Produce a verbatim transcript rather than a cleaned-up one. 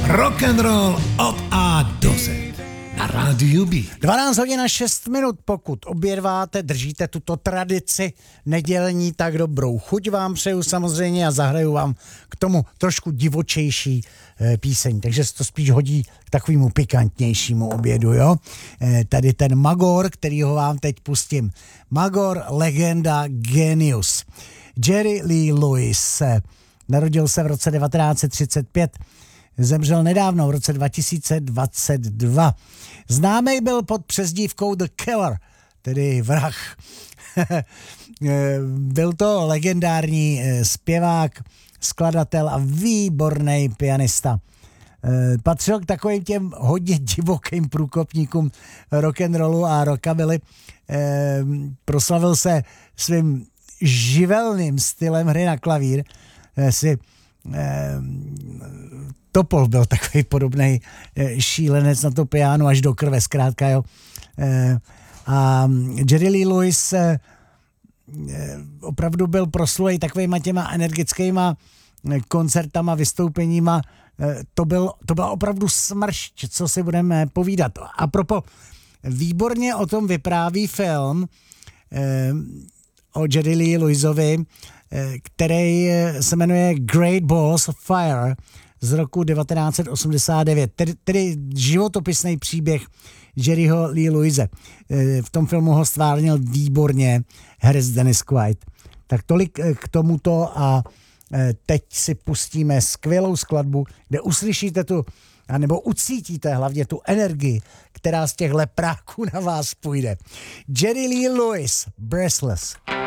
Rock and roll od A do Z na rádiu B. dvanáct hodin a šest minut, pokud obědváte, držíte tuto tradici nedělní, tak dobrou chuť vám přeju samozřejmě a zahraju vám k tomu trošku divočejší e, píseň, takže se to spíš hodí k takovému pikantnějšímu obědu, jo. E, tady ten Magor, kterýho vám teď pustím. Magor, legenda, genius. Jerry Lee Lewis e, narodil se v roce devatenáct set třicet pět, zemřel nedávno v roce dva tisíce dvacet dva. Známý byl pod přezdívkou The Killer, tedy vrah. Byl to legendární zpěvák, skladatel a výborný pianista. Patřil k takovým těm hodně divokým průkopníkům rock'n'rollu a rockabilly. Proslavil se svým živelným stylem hry na klavír. Si Topol byl takový podobný šílenec na to piano až do krve, zkrátka, jo. A Jerry Lee Lewis opravdu byl proslulý takovýma těma energickýma koncertama, vystoupeníma. To, byl, to byla opravdu smršť, co si budeme povídat. A propo, výborně o tom vypráví film o Jerry Lee Lewisovi, který se jmenuje Great Balls of Fire z roku devatenáct set osmdesát devět, tedy, tedy životopisný příběh Jerryho Lee Lewise. V tom filmu ho stvárnil výborně herec Dennis Quaid. Tak tolik k tomuto a teď si pustíme skvělou skladbu, kde uslyšíte tu, anebo ucítíte hlavně tu energii, která z těch lepráků na vás půjde. Jerry Lee Lewis, Breathless.